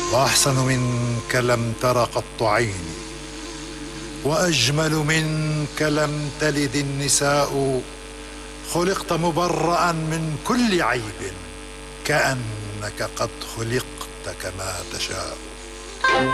وأحسن منك لم تر قط عيني، وأجمل منك لم تلد النساء. خلقت مبرأ من كل عيب، كأنك قد خلقت كما تشاء.